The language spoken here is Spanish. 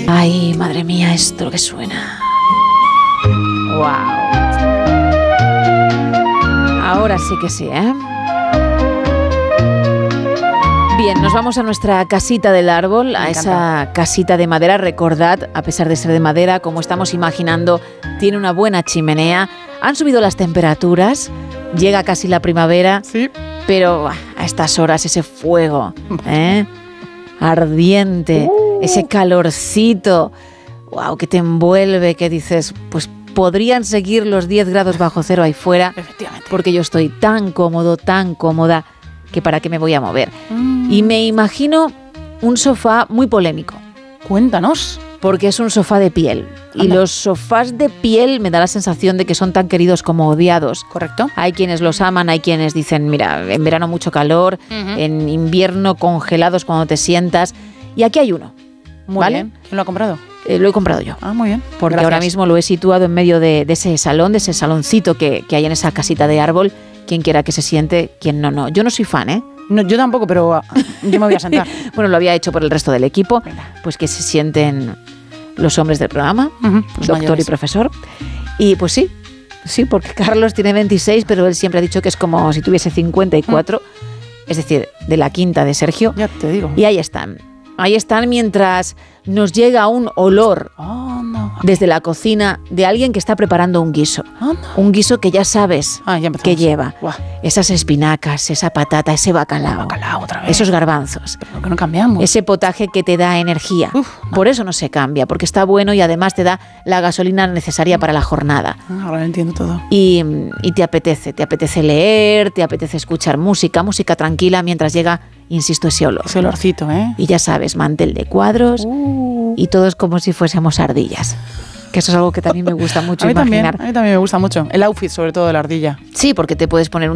Ay, madre mía, esto que suena. Wow. Ahora sí que sí, ¿eh? Bien, nos vamos a nuestra casita del árbol, a esa casita de madera. Recordad, a pesar de ser de madera, como estamos imaginando, tiene una buena chimenea. Han subido las temperaturas, llega casi la primavera, Sí. pero a estas horas ese fuego, ardiente, ese calorcito, wow, que te envuelve, que dices, pues podrían seguir los 10 grados bajo cero ahí fuera, Efectivamente. porque yo estoy tan cómodo, tan cómoda, que para qué me voy a mover. Y me imagino un sofá muy polémico, Cuéntanos. porque es un sofá de piel. Y Anda. los sofás de piel me da la sensación de que son tan queridos como odiados. ¿Correcto? Hay quienes los aman, hay quienes dicen, mira, en verano mucho calor, en invierno congelados cuando te sientas. Y aquí hay uno, Muy ¿vale? bien. ¿Quién lo ha comprado? Lo he comprado yo. Ah, muy bien. Porque Gracias. ahora mismo lo he situado en medio de ese salón, de ese saloncito que hay en esa casita de árbol. Quien quiera que se siente, quien no. Yo no soy fan, ¿eh? No, yo tampoco, pero yo me voy a sentar. Bueno, lo había hecho por el resto del equipo. Venga. Pues que se sienten los hombres del programa, Los doctor mayores. y profesor. Y pues sí, porque Carlos tiene 26, pero él siempre ha dicho que es como si tuviese 54, es decir, de la quinta de Sergio. Ya te digo. Y ahí están mientras nos llega un olor Oh, no. desde la cocina de alguien que está preparando un guiso. Oh, no. Un guiso que ya sabes Ah, ya empezamos. que lleva Buah. esas espinacas, esa patata, ese bacalao, Bacalao otra vez. esos garbanzos. ¿Por qué no cambiamos? Ese potaje que te da energía. Uf, no. Por eso no se cambia, porque está bueno y además te da la gasolina necesaria para la jornada. Ahora lo entiendo todo. Y te apetece leer, te apetece escuchar música tranquila mientras llega, insisto, ese olor. Ese olorcito, ¿eh? Y ya sabes, mantel de cuadros y todo es como si fuésemos ardillas. Que eso es algo que también me gusta mucho a mí imaginar. también me gusta mucho. El outfit, sobre todo, de la ardilla. Sí, porque te puedes poner